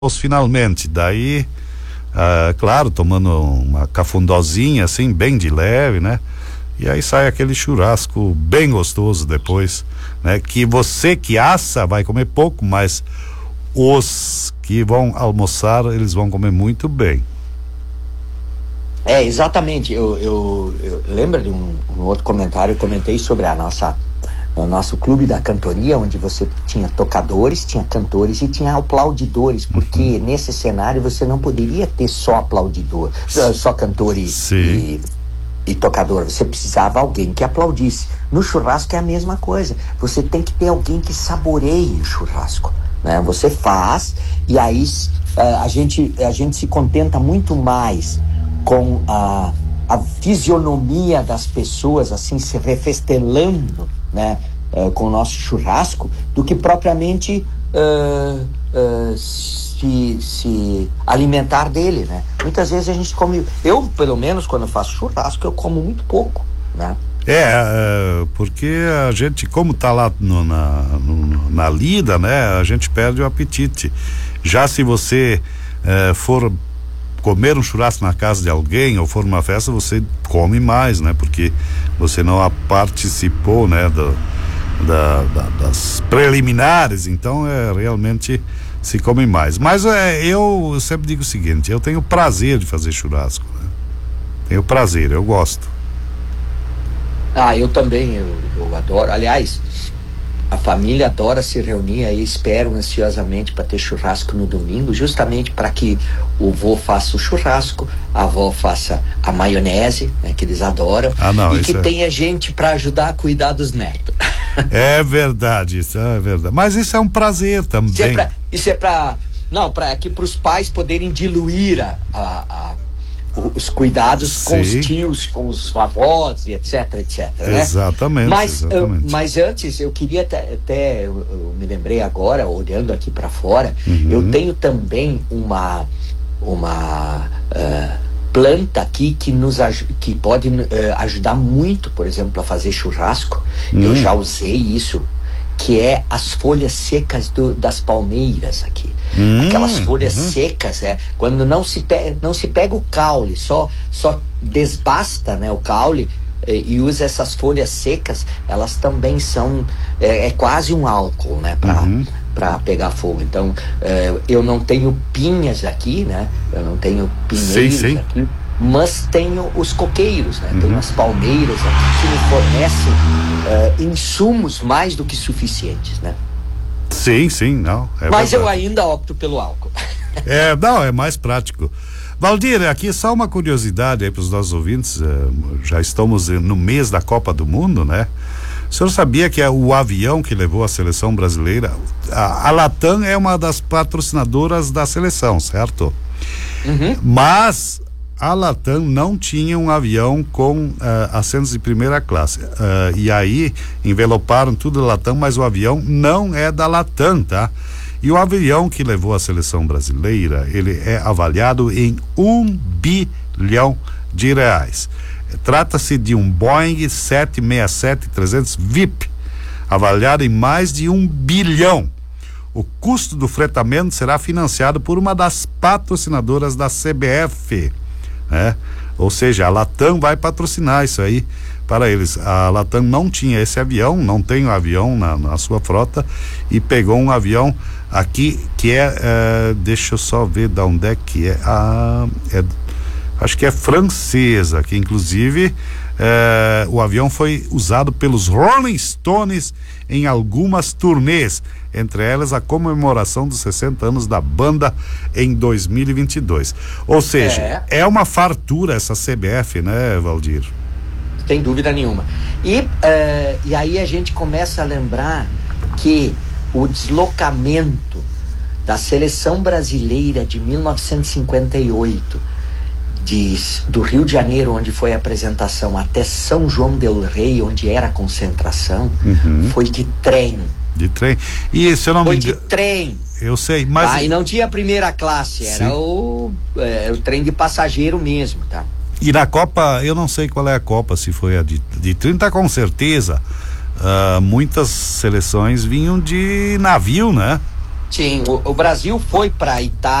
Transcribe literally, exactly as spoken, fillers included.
finalmente, daí, ah, claro, tomando uma cafundozinha assim, bem de leve, né? E aí sai aquele churrasco bem gostoso depois, né? Que você que assa vai comer pouco, mas os que vão almoçar, eles vão comer muito bem. É, exatamente. Eu, eu, eu lembro de um, um outro comentário, eu comentei sobre a nossa, o nosso clube da cantoria, onde você tinha tocadores, tinha cantores e tinha aplaudidores, porque uhum. nesse cenário você não poderia ter só aplaudidor, só cantor e, e, e tocador, você precisava alguém que aplaudisse. No churrasco é a mesma coisa, você tem que ter alguém que saboreie o churrasco, né? Você faz e aí a gente, a gente se contenta muito mais com a, a fisionomia das pessoas assim se refestelando, né, uh, com o nosso churrasco, do que propriamente uh, uh, se, se alimentar dele, né? Muitas vezes a gente come, eu pelo menos quando eu faço churrasco eu como muito pouco, né? É, porque a gente, como tá lá no, na, no, na lida, né, a gente perde o apetite. Já se você uh, for comer um churrasco na casa de alguém ou for numa festa, você come mais, né? Porque você não participou, né? Do, da, da, das preliminares, então é realmente se come mais. Mas é, eu sempre digo o seguinte, eu tenho prazer de fazer churrasco, né? Tenho prazer, eu gosto. Ah, eu também, eu, eu adoro. Aliás, a família adora se reunir aí, esperam ansiosamente para ter churrasco no domingo, justamente para que o vô faça o churrasco, a avó faça a maionese, né, que eles adoram, ah, não, e que é... tenha gente para ajudar a cuidar dos netos. É verdade, isso é verdade. Mas isso é um prazer também. Isso é pra, isso é pra não, para que para os pais poderem diluir a, a, a os cuidados Sim. com os tios, com os avós e etc, etc, né? Exatamente. Mas, exatamente. Uh, mas antes eu queria até, até eu, eu me lembrei agora, olhando aqui para fora, uhum. eu tenho também uma uma uh, planta aqui que nos que pode uh, ajudar muito, por exemplo, a fazer churrasco. Uhum. Eu já usei isso, que é as folhas secas do, das palmeiras aqui. Hum, Aquelas folhas uhum. secas, é, quando não se, pe, não se pega o caule, só, só desbasta, né, o caule e, e usa essas folhas secas, elas também são, é, é quase um álcool, né, para uhum. para pegar fogo. Então, é, eu não tenho pinhas aqui, né, eu não tenho pinheiros sim, sim. aqui, mas tenho os coqueiros, né? Uhum. Tenho as palmeiras aqui que me fornecem uh, insumos mais do que suficientes, né? Sim, sim, não. É mas verdade. Eu ainda opto pelo álcool. É, não, é mais prático. Valdir, aqui só uma curiosidade aí para os nossos ouvintes, uh, já estamos no mês da Copa do Mundo, né? O senhor sabia que é o avião que levou a seleção brasileira, a, a Latam é uma das patrocinadoras da seleção, certo? Uhum. Mas a Latam não tinha um avião com uh, assentos de primeira classe. Uh, e aí enveloparam tudo da Latam, mas o avião não é da Latam, tá? E o avião que levou a seleção brasileira, ele é avaliado em um bilhão de reais. Trata-se de um Boeing sete sessenta e sete trezentos V I P, avaliado em mais de um bilhão. O custo do fretamento será financiado por uma das patrocinadoras da C B F. É, ou seja, a Latam vai patrocinar isso aí para eles. A Latam não tinha esse avião, não tem um avião na, na sua frota e pegou um avião aqui que é, é deixa eu só ver de onde é que é, ah, é acho que é francesa, que inclusive é, o avião foi usado pelos Rolling Stones em algumas turnês, entre elas a comemoração dos sessenta anos da banda em dois mil e vinte e dois. Ou seja, é, é uma fartura essa C B F, né, Valdir? Sem dúvida nenhuma. E, uh, e aí a gente começa a lembrar que o deslocamento da seleção brasileira de mil novecentos e cinquenta e oito de, do Rio de Janeiro, onde foi a apresentação, até São João del Rei, onde era a concentração, uhum. foi de trem. De trem. E se eu não Foi me de trem. Eu sei, mas... Ah, e não tinha a primeira classe, era o, é, o trem de passageiro mesmo, tá? E na Copa, eu não sei qual é a Copa, se foi a de, de trinta, com certeza. Uh, muitas seleções vinham de navio, né? Sim, o, o Brasil foi para a Itália.